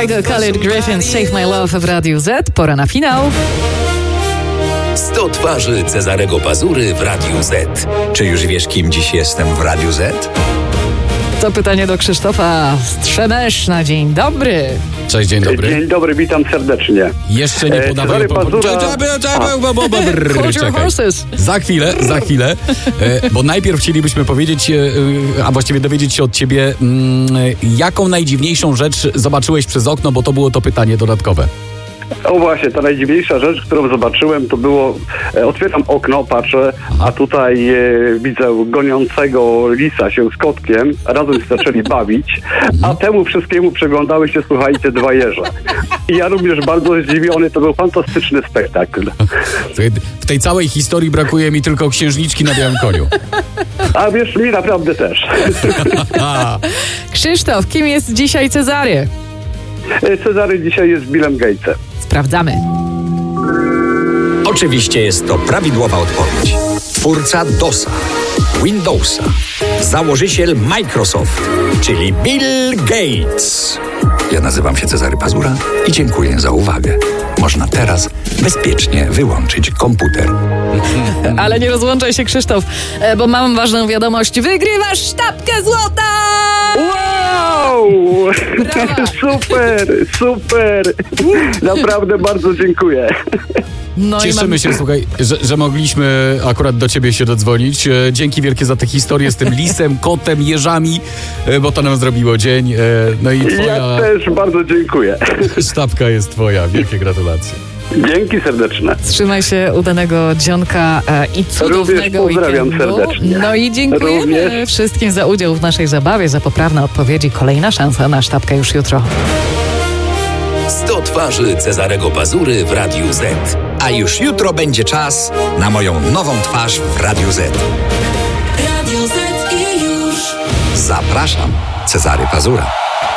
Kygo, Khalid Griffin, Save My Love w Radiu Z. Pora na finał. 100 twarzy Cezarego Pazury w Radiu Z. Czy już wiesz, kim dziś jestem w Radiu Z? To pytanie do Krzysztofa Strzemeszna. Dzień dobry. Cześć, dzień dobry. Dzień dobry, witam serdecznie. Jeszcze nie podawaj... Cezary Pazura... Hold your horses. Za chwilę, bo najpierw chcielibyśmy powiedzieć, a właściwie dowiedzieć się od ciebie, jaką najdziwniejszą rzecz zobaczyłeś przez okno, bo to było to pytanie dodatkowe. O właśnie, ta najdziwniejsza rzecz, którą zobaczyłem, to było, otwieram okno, patrzę, a tutaj widzę goniącego lisa się z kotkiem, razem się zaczęli bawić, a temu wszystkiemu przyglądały się, słuchajcie, dwa jeże. I ja również bardzo zdziwiony, to był fantastyczny spektakl. W tej całej historii brakuje mi tylko księżniczki na białym koniu. A wiesz, mi naprawdę też. Krzysztof, kim jest dzisiaj Cezary? Cezary dzisiaj jest Billem Gatesem. Sprawdzamy. Oczywiście jest to prawidłowa odpowiedź. Twórca DOS-a, Windowsa, założyciel Microsoft, czyli Bill Gates. Ja nazywam się Cezary Pazura i dziękuję za uwagę. Można teraz bezpiecznie wyłączyć komputer. Ale nie rozłączaj się, Krzysztof, bo mam ważną wiadomość. Wygrywasz sztabkę złota! Wow! Super! Naprawdę bardzo dziękuję. No Cieszymy się, słuchaj, że mogliśmy akurat do ciebie się dodzwonić. Dzięki wielkie za tę historię z tym lisem, kotem, jeżami, bo to nam zrobiło dzień. No i twoja... Ja też bardzo dziękuję. Sztabka jest twoja. Wielkie gratulacje. Dzięki serdeczne. Trzymaj się, udanego dzionka i cudownego Również pozdrawiam weekendu. serdecznie. No i dziękujemy Również. wszystkim za udział w naszej zabawie, za poprawne odpowiedzi. Kolejna szansa na sztabkę już jutro. 100 twarzy Cezarego Pazury w Radiu Z. A już jutro będzie czas na moją nową twarz w Radiu Z. Radio Z i już. Zapraszam, Cezary Pazura.